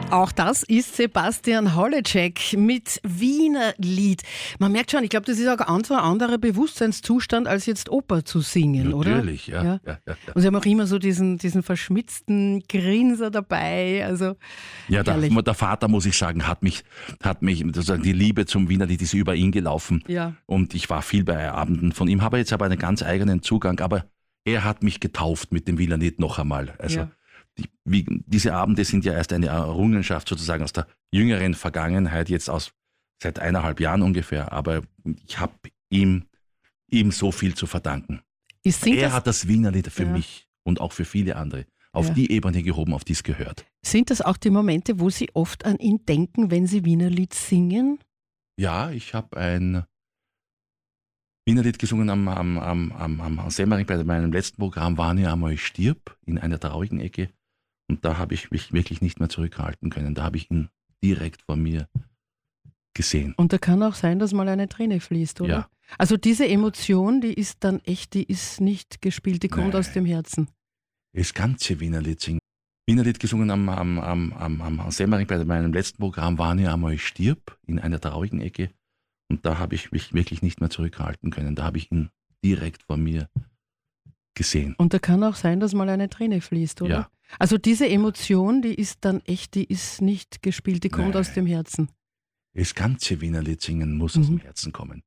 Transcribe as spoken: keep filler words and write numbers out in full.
Auch das ist Sebastian Holleczek mit Wiener Lied. Man merkt schon, ich glaube, das ist auch ein ganz anderer Bewusstseinszustand, als jetzt Oper zu singen, oder? Natürlich, ja. Ja. Ja, ja, ja. Und Sie haben auch immer so diesen, diesen verschmitzten Grinser dabei. Also Ja, der, herrlich. der Vater, muss ich sagen, hat mich, hat mich sozusagen die Liebe zum Wiener Lied ist über ihn gelaufen. Ja. Und ich war viel bei Abenden von ihm, habe jetzt aber einen ganz eigenen Zugang. Aber er hat mich getauft mit dem Wiener Lied noch einmal. Also Ja. die, wie, diese Abende sind ja erst eine Errungenschaft sozusagen aus der jüngeren Vergangenheit, jetzt aus seit eineinhalb Jahren ungefähr. Aber ich habe ihm, ihm so viel zu verdanken. Ist, sind, Er das, hat das Wiener Lied für Ja. mich und auch für viele andere auf Ja. die Ebene gehoben, auf die es gehört. sind das auch die Momente, wo Sie oft an ihn denken, wenn Sie Wiener Lied singen? Ja, ich habe ein Wiener Lied gesungen am, am, am, am, am Semmering bei meinem letzten Programm, Wann ich einmal stirb, in einer traurigen Ecke. Und da habe ich mich wirklich nicht mehr zurückhalten können. Da habe ich ihn direkt vor mir gesehen. Und da kann auch sein, dass mal eine Träne fließt, oder? Ja. Also diese Emotion, die ist dann echt, die ist nicht gespielt, die kommt Nein. aus dem Herzen. Das ganze Wiener Lied singen. Wiener Lied gesungen am, am, am, am, am Semmering bei meinem letzten Programm, Wann ich einmal stirb, in einer traurigen Ecke. Und da habe ich mich wirklich nicht mehr zurückhalten können. Da habe ich ihn direkt vor mir gesehen. Und da kann auch sein, dass mal eine Träne fließt, oder? Ja. Also diese Emotion, die ist dann echt, die ist nicht gespielt, die kommt Nein. aus dem Herzen. Das ganze Wiener Lied singen muss Mhm. aus dem Herzen kommen.